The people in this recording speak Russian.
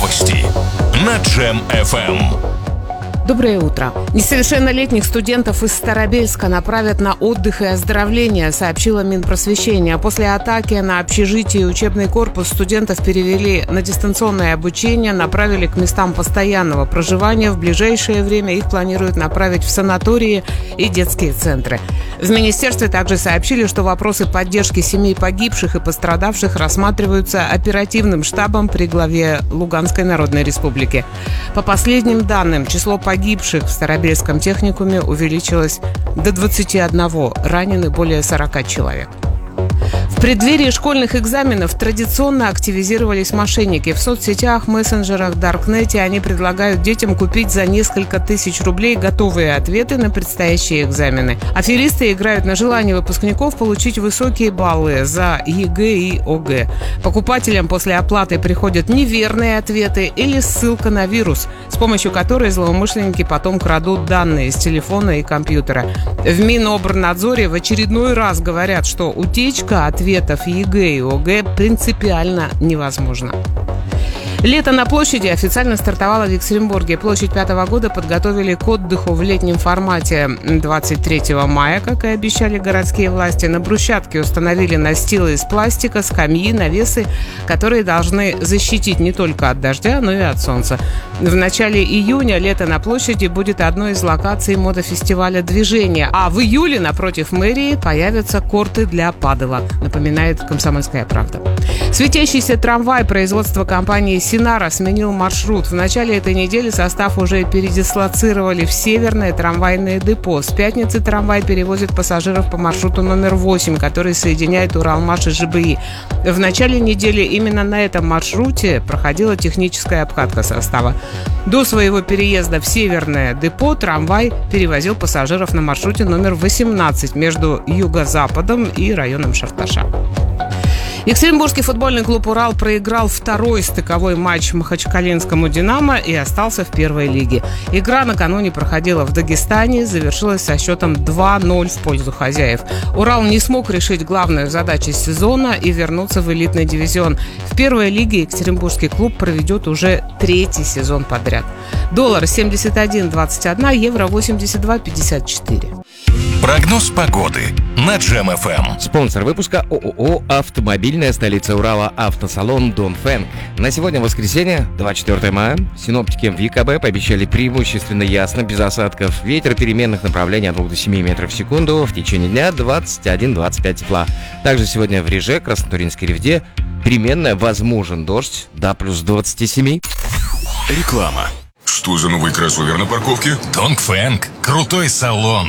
Новости на Джем FM. Доброе утро. Несовершеннолетних студентов из Старобельска направят на отдых и оздоровление, сообщила Минпросвещение. После атаки на общежитие и учебный корпус студентов перевели на дистанционное обучение, направили к местам постоянного проживания. В ближайшее время их планируют направить в санатории и детские центры. В министерстве также сообщили, что вопросы поддержки семей погибших и пострадавших рассматриваются оперативным штабом при главе Луганской Народной Республики. По последним данным, число погибших в Старобельском техникуме увеличилось до 21, ранены более 40 человек. В преддверии школьных экзаменов традиционно активизировались мошенники. В соцсетях, мессенджерах, даркнете они предлагают детям купить за несколько тысяч рублей готовые ответы на предстоящие экзамены. Аферисты играют на желании выпускников получить высокие баллы за ЕГЭ и ОГЭ. Покупателям после оплаты приходят неверные ответы или ссылка на вирус, с помощью которой злоумышленники потом крадут данные с телефона и компьютера. В Минобрнадзоре в очередной раз говорят, что утечка ответов ЕГЭ и ОГЭ принципиально невозможна. Лето на площади официально стартовало в Екатеринбурге. Площадь 5-го года подготовили к отдыху в летнем формате 23 мая, как и обещали городские власти. На брусчатке установили настилы из пластика, скамьи, навесы, которые должны защитить не только от дождя, но и от солнца. В начале июня лето на площади будет одной из локаций мотофестиваля «Движение», а в июле напротив мэрии появятся корты для падела, напоминает «Комсомольская правда». Светящийся трамвай производства компании «Синара» сменил маршрут. В начале этой недели состав уже передислоцировали в Северное трамвайное депо. С пятницы трамвай перевозит пассажиров по маршруту номер 8, который соединяет Уралмаш и ЖБИ. В начале недели именно на этом маршруте проходила техническая обкатка состава. До своего переезда в Северное депо трамвай перевозил пассажиров на маршруте номер 18 между юго-западом и районом Шарташа. Екатеринбургский футбольный клуб «Урал» проиграл второй стыковой матч махачкалинскому «Динамо» и остался в первой лиге. Игра накануне проходила в Дагестане, завершилась со счетом 2-0 в пользу хозяев. «Урал» не смог решить главную задачу сезона и вернуться в элитный дивизион. В первой лиге екатеринбургский клуб проведет уже третий сезон подряд. Доллар 71.21, евро 82.54. Прогноз погоды на Джем FM. Спонсор выпуска ООО «Автомобильная столица Урала», автосалон «Донфэнг». На сегодня воскресенье, 24 мая, синоптики в ЕКБ пообещали преимущественно ясно, без осадков. Ветер переменных направлений от 2 до 7 метров в секунду. В течение дня 21-25 тепла. Также сегодня в Реже, Краснотуринской Ревде переменная, возможен дождь до плюс 27. Реклама. Что за новый кроссовер на парковке? Донфэнг. Крутой салон.